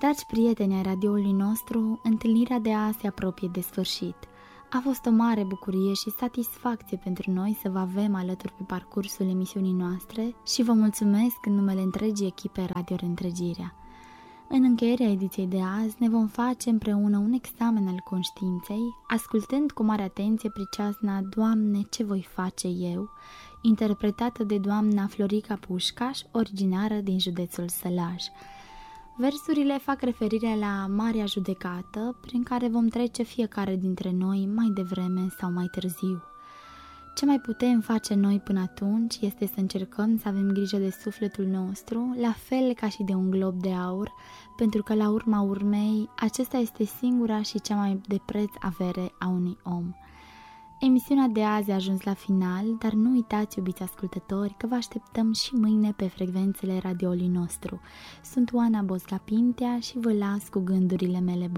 Dragi prieteni ai radioului nostru, întâlnirea de azi se apropie de sfârșit. A fost o mare bucurie și satisfacție pentru noi să vă avem alături pe parcursul emisiunii noastre și vă mulțumesc în numele întregii echipe Radio Reîntregirea. În încheierea ediției de azi ne vom face împreună un examen al conștiinței, ascultând cu mare atenție priceasna Doamne, ce voi face eu?, interpretată de doamna Florica Pușcaș, originară din județul Sălaj. Versurile fac referire la Marea Judecată, prin care vom trece fiecare dintre noi mai devreme sau mai târziu. Ce mai putem face noi până atunci este să încercăm să avem grijă de sufletul nostru, la fel ca și de un glob de aur, pentru că la urma urmei, acesta este singura și cea mai de preț avere a unui om. Emisiunea de azi a ajuns la final, dar nu uitați, iubiți ascultători, că vă așteptăm și mâine pe frecvențele radioului nostru. Sunt Oana Bosca Pintea și vă las cu gândurile mele bune.